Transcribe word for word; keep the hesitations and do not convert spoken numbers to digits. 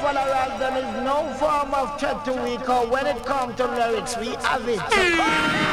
followers, there is no form of threat to we, cause when it comes to lyrics, we have it.